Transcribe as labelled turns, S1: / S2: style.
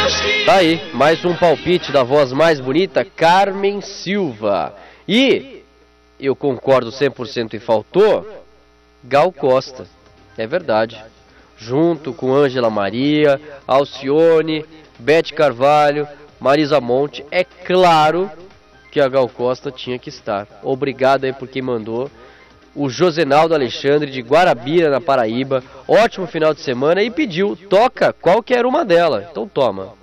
S1: Tá aí, mais um palpite da voz mais bonita, Carmen Silva. E eu concordo 100% e faltou Gal Costa. É verdade. Junto com Ângela Maria, Alcione, Beth Carvalho, Marisa Monte, é claro que a Gal Costa tinha que estar. Obrigado aí por quem mandou. O Josenaldo Alexandre de Guarabira, na Paraíba. Ótimo final de semana e pediu, toca qualquer uma dela. Então toma.